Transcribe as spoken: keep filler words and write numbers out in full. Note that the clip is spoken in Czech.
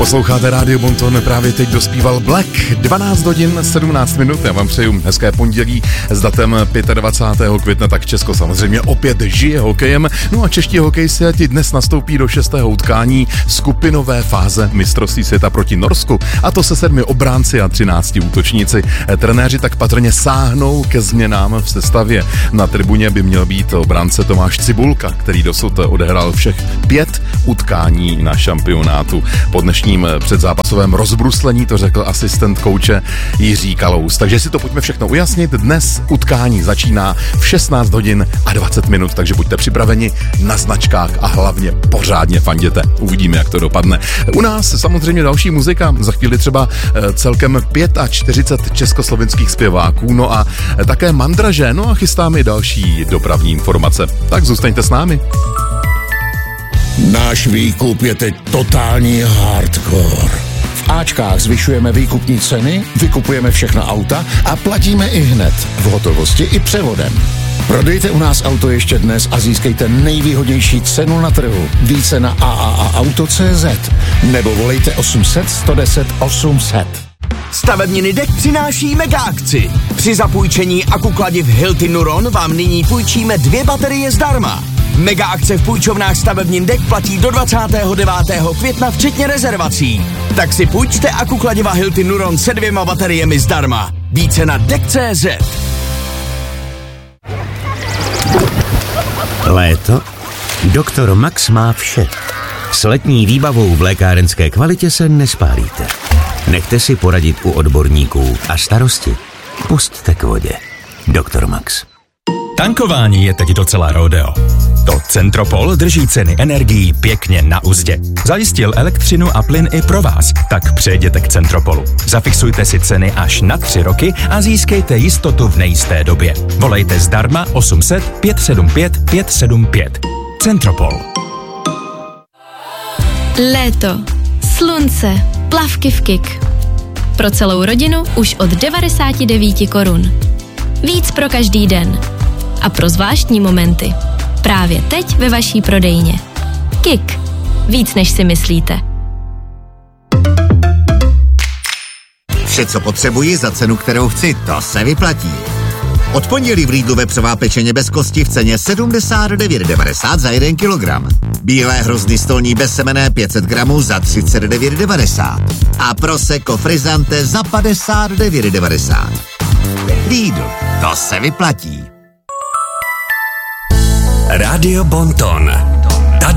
Posloucháte Rádio Bonton, právě teď dospíval Black, dvanáct hodin sedmnáct minut, já vám přeju hezké pondělí s datem dvacátého pátého května, tak Česko samozřejmě opět žije hokejem, no a čeští hokejisté dnes nastoupí do šestého utkání skupinové fáze mistrovství světa proti Norsku, a to se sedmi obránci a třinácti útočníci. Trenéři tak patrně sáhnou ke změnám v sestavě. Na tribuně by měl být obránce Tomáš Cibulka, který dosud odehrál všech pět utkání na šampionátu. Po dnešním předzápasovém rozbruslení to řekl asistent kouče Jiří Kalous. Takže si to pojďme všechno ujasnit. Dnes utkání začíná v šestnáct hodin a dvacet minut, takže buďte připraveni na značkách a hlavně pořádně fanděte. Uvidíme, jak to dopadne. U nás samozřejmě další muzika, za chvíli třeba celkem čtyřicet pět československých zpěváků, no a také mandraže, no a chystáme i další dopravní informace. Tak zůstaňte s námi. Náš výkup je teď totální hardcore. V Ačkách zvyšujeme výkupní ceny, vykupujeme všechna auta a platíme i hned, v hotovosti i převodem. Prodejte u nás auto ještě dnes a získejte nejvýhodnější cenu na trhu. Více na a a a auto tečka cé zet nebo volejte osm set sto deset osm set. Stavebniny Dek přináší mega akci. Při zapůjčení akukladiv Hilti Nuron vám nyní půjčíme dvě baterie zdarma. Mega akce v půjčovnách stavebnin Dek platí do dvacátého devátého května včetně rezervací. Tak si půjčte akukladiva Hilti Nuron se dvěma bateriemi zdarma. Více na dek tečka cé zet. Léto? Doktor Max má vše. S letní výbavou v lékárenské kvalitě se nespálíte. Nechte si poradit u odborníků a starosti pusťte k vodě. Doktor Max. Tankování je teď docela rodeo. To Centropol drží ceny energií pěkně na uzdě. Zajistil elektřinu a plyn i pro vás, tak přejděte k Centropolu. Zafixujte si ceny až na tři roky a získejte jistotu v nejisté době. Volejte zdarma osm set pět sedm pět pět sedm pět. Centropol. Léto, slunce, plavky v Kik. Pro celou rodinu už od devadesát devět korun. Víc pro každý den. A pro zvláštní momenty. Právě teď ve vaší prodejně. Kik. Víc než si myslíte. Vše, co potřebuji za cenu, kterou chci, to se vyplatí. Od pondělí v Lidlu vepřová pečeně bez kosti v ceně sedmdesát devět devadesát za jeden kilogram. Bílé hrozny stolní bezsemenné pět set gramů za třicet devět devadesát. A prosecco frizzante za padesát devět devadesát. Lidl, to se vyplatí. Rádio Bonton.